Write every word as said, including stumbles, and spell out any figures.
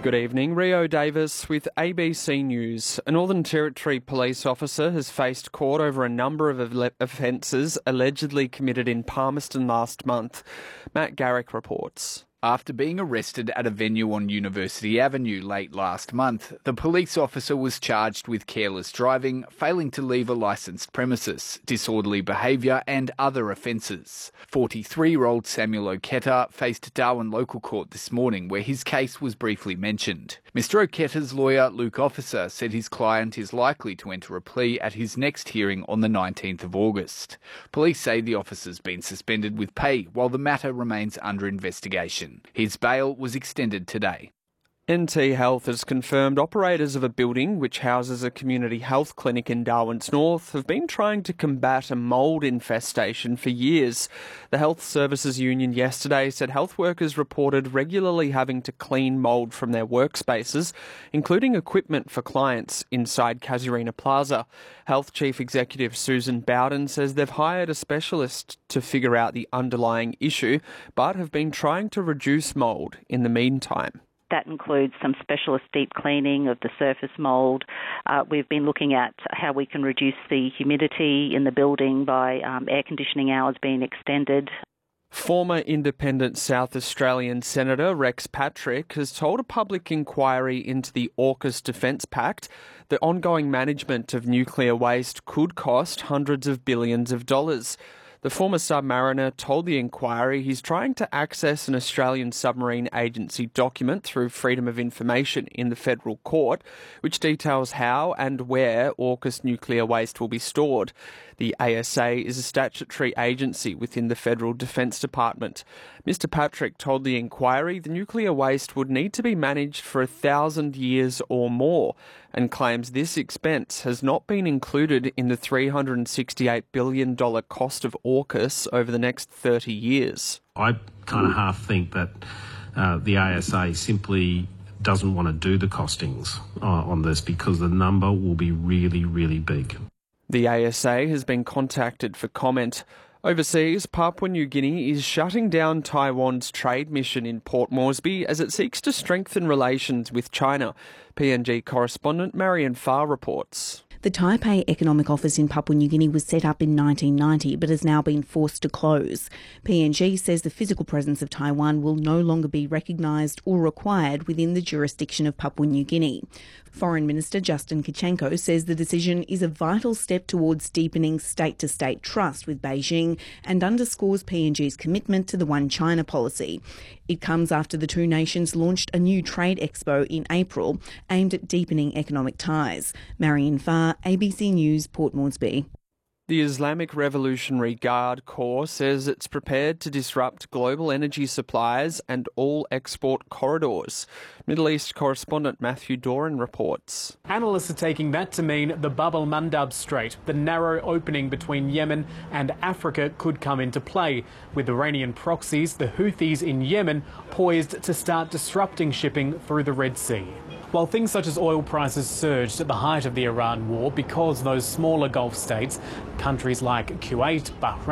Good evening, Rio Davis with A B C News. A Northern Territory police officer has faced court over a number of offences allegedly committed in Palmerston last month. Matt Garrick reports. After being arrested at a venue on University Avenue late last month, the police officer was charged with careless driving, failing to leave a licensed premises, disorderly behaviour and other offences. forty-three-year-old Samuel Oketa faced Darwin Local Court this morning, where his case was briefly mentioned. Mister Oketa's lawyer, Luke Officer, said his client is likely to enter a plea at his next hearing on the nineteenth of August. Police say the officer's been suspended with pay while the matter remains under investigation. His bail was extended today. N T Health has confirmed operators of a building which houses a community health clinic in Darwin's North have been trying to combat a mould infestation for years. The Health Services Union yesterday said health workers reported regularly having to clean mould from their workspaces, including equipment for clients inside Casuarina Plaza. Health Chief Executive Susan Bowden says they've hired a specialist to figure out the underlying issue, but have been trying to reduce mould in the meantime. That includes some specialist deep cleaning of the surface mould. Uh, we've been looking at how we can reduce the humidity in the building by um, air conditioning hours being extended. Former independent South Australian Senator Rex Patrick has told a public inquiry into the AUKUS Defence Pact that ongoing management of nuclear waste could cost hundreds of billions of dollars. The former submariner told the inquiry he's trying to access an Australian Submarine Agency document through Freedom of Information in the federal court, which details how and where AUKUS nuclear waste will be stored. The A S A is a statutory agency within the Federal Defence Department. Mister Patrick told the inquiry the nuclear waste would need to be managed for a thousand years or more, and claims this expense has not been included in the three hundred sixty-eight billion dollars cost of AUKUS over the next thirty years. I kind of half think that uh, the A S A simply doesn't want to do the costings uh, on this because the number will be really, really big. The A S A has been contacted for comment. Overseas, Papua New Guinea is shutting down Taiwan's trade mission in Port Moresby as it seeks to strengthen relations with China. P N G correspondent Marion Farr reports. The Taipei Economic Office in Papua New Guinea was set up in nineteen ninety but has now been forced to close. P N G says the physical presence of Taiwan will no longer be recognised or required within the jurisdiction of Papua New Guinea. Foreign Minister Justin Kichenko says the decision is a vital step towards deepening state-to-state trust with Beijing and underscores P N G's commitment to the One China policy. It comes after the two nations launched a new trade expo in April aimed at deepening economic ties. Marion Farr, A B C News, Port Moresby. The Islamic Revolutionary Guard Corps says it's prepared to disrupt global energy supplies and all export corridors. Middle East correspondent Matthew Doran reports. Analysts are taking that to mean the Bab el-Mandab Strait, the narrow opening between Yemen and Africa, could come into play, with Iranian proxies, the Houthis in Yemen, poised to start disrupting shipping through the Red Sea. While things such as oil prices surged at the height of the Iran war because those smaller Gulf states, countries like Kuwait, Bahrain,